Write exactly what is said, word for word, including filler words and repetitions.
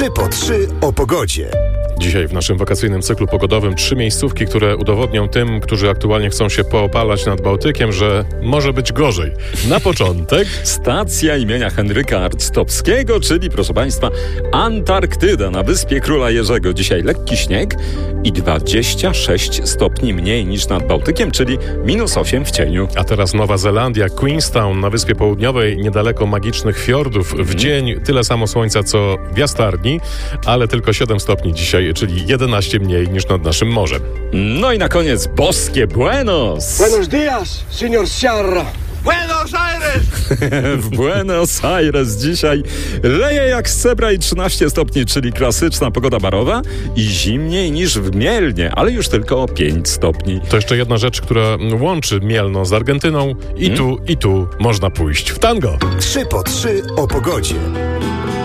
trzy po trzy o pogodzie. Dzisiaj w naszym wakacyjnym cyklu pogodowym trzy miejscówki, które udowodnią tym, którzy aktualnie chcą się poopalać nad Bałtykiem, że może być gorzej. Na początek stacja imienia Henryka Arctowskiego, czyli proszę Państwa Antarktyda na wyspie Króla Jerzego. Dzisiaj lekki śnieg i dwadzieścia sześć stopni mniej niż nad Bałtykiem, czyli minus osiem w cieniu. A teraz Nowa Zelandia, Queenstown na Wyspie Południowej, niedaleko magicznych fiordów. W dzień tyle samo słońca co w jastarni, ale tylko siedem stopni dzisiaj, czyli jedenaście mniej niż nad naszym morzem. No i na koniec boskie Buenos. Buenos días, señor Sierra. Buenos Aires! W Buenos Aires dzisiaj leje jak z cebra i trzynaście stopni, czyli klasyczna pogoda barowa i zimniej niż w Mielnie, ale już tylko o pięć stopni. To jeszcze jedna rzecz, która łączy Mielno z Argentyną i hmm? tu, i tu można pójść w tango. trzy po trzy o pogodzie.